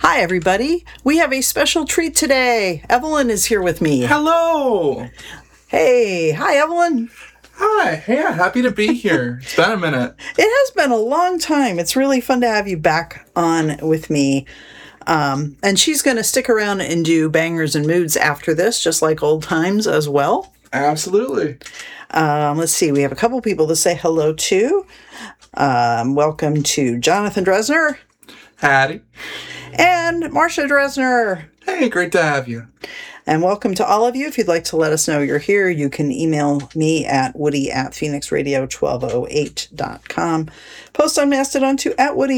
Hi, everybody. We have a special treat today. Evelyn is here with me. Hello. Hey. Hi, Evelyn. Hi. Yeah, happy to be here. It's been a minute. It has been a long time. It's really fun to have you back on with me. And she's going to stick around and do bangers and moods after this, just like old times as well. Absolutely. Let's see. We have a couple people to say hello to. Welcome to Jonathan Dresner. Hattie. And Marcia Dresner. Hey, great to have you. And welcome to all of you. If you'd like to let us know you're here, you can email me at woody@phoenixradio1208.com. Post on Mastodon to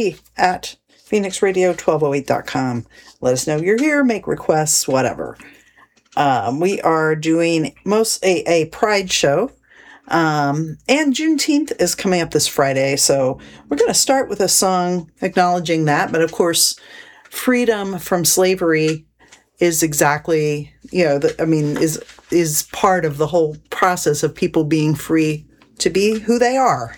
@woody@phoenixradio1208.com. Let us know you're here, make requests, whatever. We are doing a Pride show. And Juneteenth is coming up this Friday, so we're going to start with a song acknowledging that. But of course, freedom from slavery is exactly, is part of the whole process of people being free to be who they are.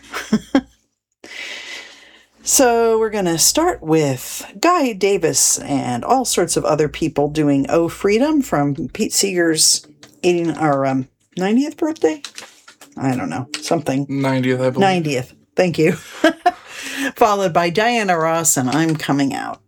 So we're going to start with Guy Davis and all sorts of other people doing "Oh Freedom" from Pete Seeger's 90th birthday. I don't know, something. 90th, I believe. 90th. Thank you. Followed by Diana Ross and "I'm Coming Out."